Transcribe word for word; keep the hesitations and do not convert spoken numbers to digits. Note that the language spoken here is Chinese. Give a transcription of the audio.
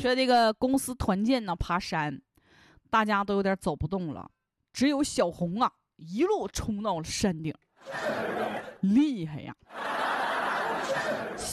说这个公司团建呢，爬山，大家都有点走不动了，只有小红啊，一路冲到了山顶，厉害呀！